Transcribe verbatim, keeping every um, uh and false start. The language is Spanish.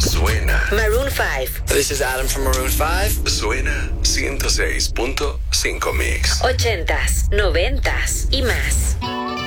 suena. Maroon five. This is Adam from Maroon five. Suena ciento seis punto cinco Mix. Ochentas, noventas y más.